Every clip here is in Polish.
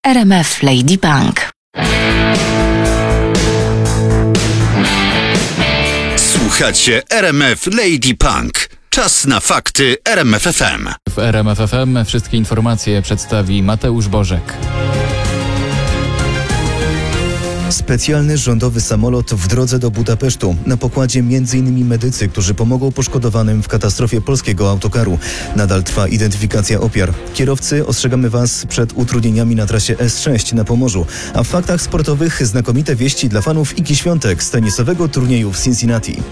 RMF Lady Punk. Słuchacie RMF Lady Punk. Czas na fakty RMF FM. W RMF FM wszystkie informacje przedstawi Mateusz Bożek. Specjalny rządowy samolot w drodze do Budapesztu. Na pokładzie m.in. medycy, którzy pomogą poszkodowanym w katastrofie polskiego autokaru. Nadal trwa identyfikacja ofiar. Kierowcy, ostrzegamy Was przed utrudnieniami na trasie S6 na Pomorzu. A w faktach sportowych znakomite wieści dla fanów Igi Świątek z tenisowego turnieju w Cincinnati.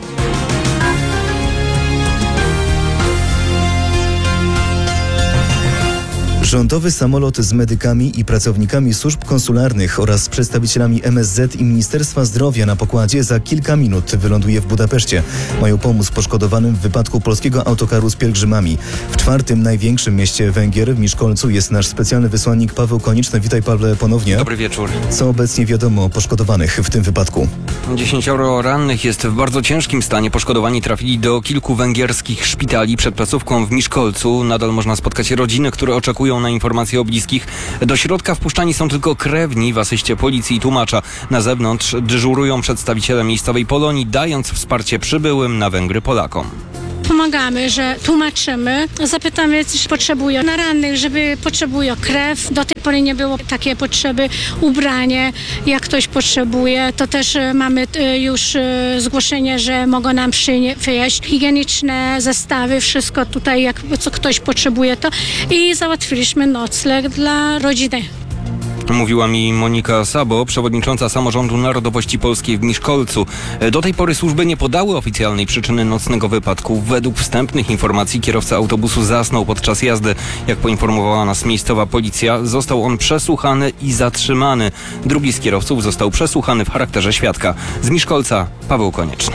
Rządowy samolot z medykami i pracownikami służb konsularnych oraz przedstawicielami MSZ i Ministerstwa Zdrowia na pokładzie za kilka minut wyląduje w Budapeszcie. Mają pomóc poszkodowanym w wypadku polskiego autokaru z pielgrzymami. W czwartym największym mieście Węgier, w Miskolcu, jest nasz specjalny wysłannik Paweł Konieczny. Witaj, Pawle, ponownie. Dobry wieczór. Co obecnie wiadomo o poszkodowanych w tym wypadku? 10 rannych jest w bardzo ciężkim stanie. Poszkodowani trafili do kilku węgierskich szpitali. Przed placówką w Miskolcu nadal można spotkać rodziny, które oczekują na informacje o bliskich. Do środka wpuszczani są tylko krewni w asyście policji i tłumacza. Na zewnątrz dyżurują przedstawiciele miejscowej Polonii, dając wsparcie przybyłym na Węgry Polakom. Pomagamy, że tłumaczymy, zapytamy, coś potrzebują na rannych, żeby potrzebują krew. Do tej pory nie było takiej potrzeby, ubranie, jak ktoś potrzebuje, to też mamy już zgłoszenie, że mogą nam przyjeść higieniczne zestawy, wszystko tutaj, co ktoś potrzebuje to i załatwiliśmy nocleg dla rodziny. Mówiła mi Monika Sabo, przewodnicząca Samorządu Narodowości Polskiej w Miskolcu. Do tej pory służby nie podały oficjalnej przyczyny nocnego wypadku. Według wstępnych informacji kierowca autobusu zasnął podczas jazdy. Jak poinformowała nas miejscowa policja, został on przesłuchany i zatrzymany. Drugi z kierowców został przesłuchany w charakterze świadka. Z Miskolca Paweł Konieczny.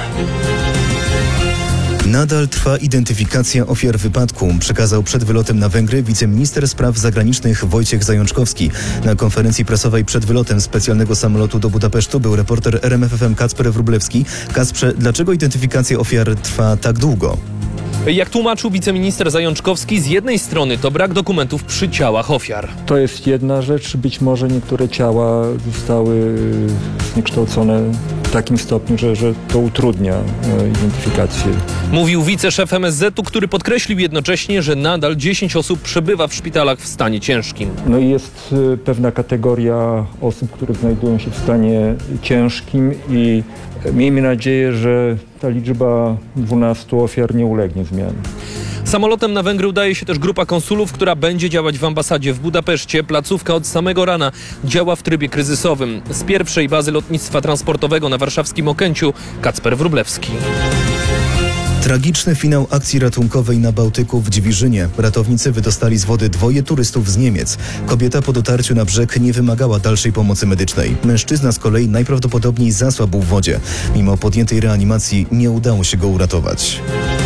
Nadal trwa identyfikacja ofiar wypadku, przekazał przed wylotem na Węgry wiceminister spraw zagranicznych Wojciech Zajączkowski. Na konferencji prasowej przed wylotem specjalnego samolotu do Budapesztu był reporter RMF FM Kacper Wróblewski. Kacprze, dlaczego identyfikacja ofiar trwa tak długo? Jak tłumaczył wiceminister Zajączkowski, z jednej strony to brak dokumentów przy ciałach ofiar. To jest jedna rzecz, być może niektóre ciała zostały zniekształcone w takim stopniu, że to utrudnia identyfikację. Mówił wiceszef MSZ-u, który podkreślił jednocześnie, że nadal 10 osób przebywa w szpitalach w stanie ciężkim. No i jest pewna kategoria osób, które znajdują się w stanie ciężkim i miejmy nadzieję, że ta liczba 12 ofiar nie ulegnie zmianie. Samolotem na Węgry udaje się też grupa konsulów, która będzie działać w ambasadzie w Budapeszcie. Placówka od samego rana działa w trybie kryzysowym. Z pierwszej bazy lotnictwa transportowego na warszawskim Okęciu Kacper Wróblewski. Tragiczny finał akcji ratunkowej na Bałtyku w Dziwiżynie. Ratownicy wydostali z wody 2 turystów z Niemiec. Kobieta po dotarciu na brzeg nie wymagała dalszej pomocy medycznej. Mężczyzna z kolei najprawdopodobniej zasłabł w wodzie. Mimo podjętej reanimacji nie udało się go uratować.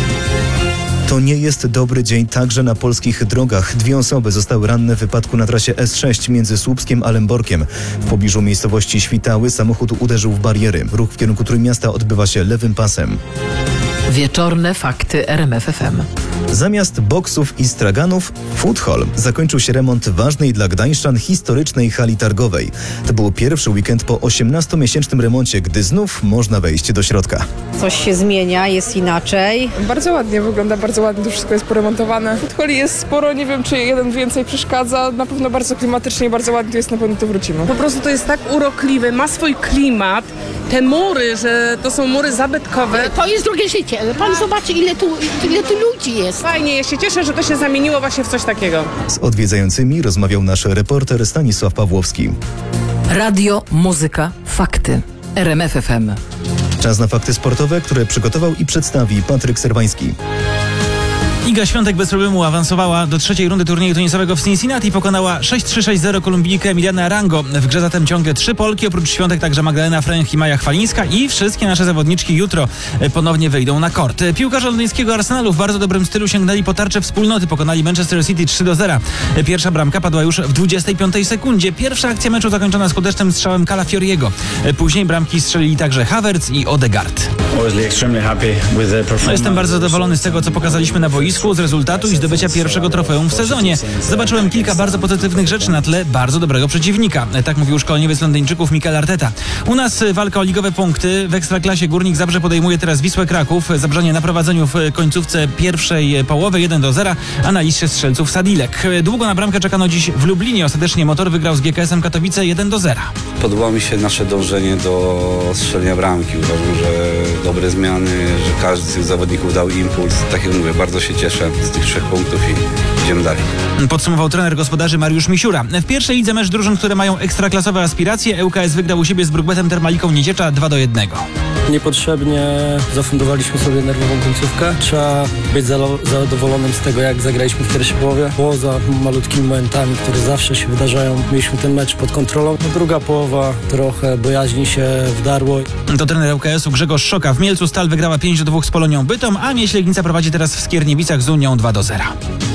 To nie jest dobry dzień także na polskich drogach. 2 osoby zostały ranne w wypadku na trasie S6 między Słupskiem a Lęborkiem. W pobliżu miejscowości Świtały samochód uderzył w bariery. Ruch w kierunku Trójmiasta odbywa się lewym pasem. Wieczorne fakty RMF FM. Zamiast boksów i straganów, food hall. Zakończył się remont ważnej dla gdańszczan historycznej hali targowej. To był pierwszy weekend po 18-miesięcznym remoncie, gdy znów można wejść do środka. Coś się zmienia, jest inaczej. Bardzo ładnie wygląda, bardzo ładnie to wszystko jest poremontowane. Food halli jest sporo, nie wiem czy jeden więcej przeszkadza. Na pewno bardzo klimatycznie i bardzo ładnie to jest, na pewno tu wrócimy. Po prostu to jest tak urokliwe, ma swój klimat. Te mury, że to są mury zabytkowe. To jest drugie życie. Pan zobaczy, ile tu ludzi jest. Fajnie, ja się cieszę, że to się zamieniło właśnie w coś takiego. Z odwiedzającymi rozmawiał nasz reporter Stanisław Pawłowski. Radio, muzyka, fakty. RMF FM. Czas na fakty sportowe, które przygotował i przedstawi Patryk Serwański. Iga Świątek bez problemu awansowała do trzeciej rundy turnieju tenisowego w Cincinnati i pokonała 6-3-6-0 Kolumbijkę Emilianę Arango. W grze zatem ciągle 3 Polki, oprócz Świątek także Magdalena Fręch i Maja Chwalińska i wszystkie nasze zawodniczki jutro ponownie wyjdą na kort. Piłkarze londyńskiego Arsenalu w bardzo dobrym stylu sięgnęli po tarczę wspólnoty, pokonali Manchester City 3-0. Pierwsza bramka padła już w 25 sekundzie. Pierwsza akcja meczu zakończona skutecznym strzałem Calafioriego. Później bramki strzelili także Havertz i Odegaard. Jestem bardzo zadowolony z tego, co pokazaliśmy na boisku. boisku z rezultatu i zdobycia pierwszego trofeum w sezonie. Zobaczyłem kilka bardzo pozytywnych rzeczy na tle bardzo dobrego przeciwnika. Tak mówił szkoleniowiec Londyńczyków Mikel Arteta. U nas walka o ligowe punkty. W Ekstraklasie Górnik Zabrze podejmuje teraz Wisłę Kraków. Zabrzanie na prowadzeniu w końcówce pierwszej połowy 1-0, a na liście strzelców Sadilek. Długo na bramkę czekano dziś w Lublinie. Ostatecznie Motor wygrał z GKS-em Katowice 1-0. Podoba mi się nasze dążenie do strzelenia bramki. Uważam, że dobre zmiany, że każdy z tych zawodników dał impuls. Tak jak mówię, bardzo się cieszę z tych 3 punktów i idziemy dalej. Podsumował trener gospodarzy Mariusz Misiura. W pierwszej lidze mecz drużyn, które mają ekstraklasowe aspiracje. ŁKS wygrał u siebie z Brukbetem Termaliką Nieciecza 2-1. Niepotrzebnie zafundowaliśmy sobie nerwową końcówkę. Trzeba być zadowolonym z tego, jak zagraliśmy w pierwszej połowie. Poza malutkimi momentami, które zawsze się wydarzają, mieliśmy ten mecz pod kontrolą. Druga połowa trochę bojaźni się wdarło. To trener ŁKS-u Grzegorz Szoka. W Mielcu Stal wygrała 5-2 z Polonią Bytom, a Mieś Legnica prowadzi teraz w Skierniewicach z Unią 2-0.